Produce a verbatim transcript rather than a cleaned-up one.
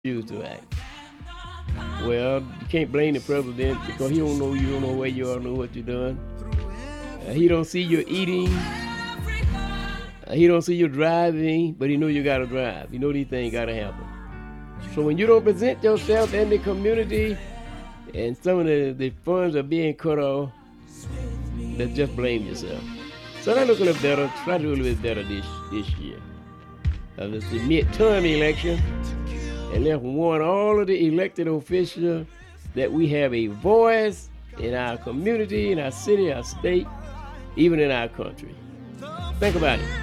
choose to act. Well, you can't blame the president because he don't know you, don't know where you are, know what you're doing. Uh, he don't see you eating. Uh, he don't see you driving, but he know you gotta drive. He know these things gotta happen. So when you don't present yourself in the community and some of the, the funds are being cut off, then just blame yourself. So let's look a little better, try to do a little bit better this, this year. Uh, it's the midterm election, and let's warn all of the elected officials that we have a voice in our community, in our city, our state, even in our country. Think about it.